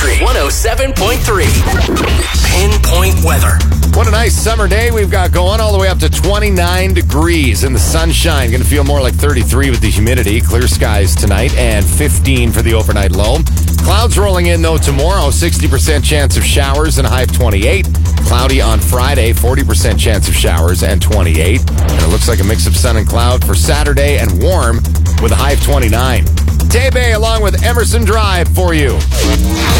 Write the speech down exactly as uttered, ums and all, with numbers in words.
Country one oh seven point three. Pinpoint weather. What a nice summer day we've got going, all the way up to twenty-nine degrees in the sunshine. Going to feel more like thirty-three with the humidity. Clear skies tonight and fifteen for the overnight low. Clouds rolling in, though, tomorrow. sixty percent chance of showers and a high of twenty-eight. Cloudy on Friday, forty percent chance of showers and twenty-eight. And it looks like a mix of sun and cloud for Saturday, and warm with a high of twenty-nine. Tebe along with Emerson Drive for you.